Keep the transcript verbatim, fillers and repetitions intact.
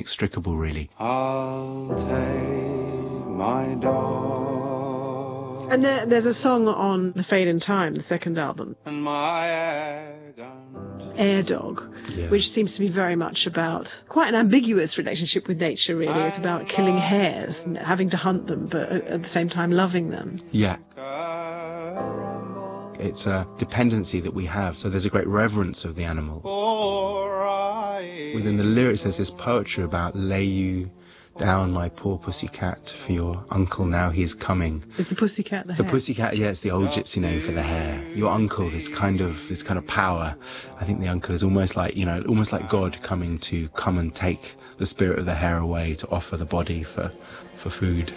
inextricable, really. I'll take my dog. And there, there's a song on The Fade in Time, the second album, And my egg and Air Dog, Yeah. which seems to be very much about quite an ambiguous relationship with nature, really. It's about killing hares and having to hunt them, but at the same time loving them. Yeah. It's a dependency that we have, so there's a great reverence of the animal. Within the lyrics there's this poetry about lay you down, my poor pussycat, for your uncle now he is coming. Is the pussycat the The hare? pussycat, yeah, it's the old gypsy name for the hare. Your uncle, this kind of this kind of power. I think the uncle is almost like, you know, almost like God coming to come and take the spirit of the hare away to offer the body for, for food.